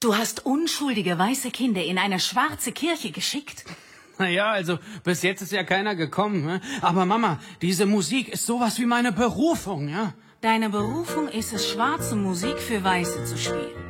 Du hast unschuldige weiße Kinder in eine schwarze Kirche geschickt? Naja, also bis jetzt ist ja keiner gekommen. Ne? Aber Mama, diese Musik ist sowas wie meine Berufung, ja? Deine Berufung ist es, schwarze Musik für Weiße zu spielen.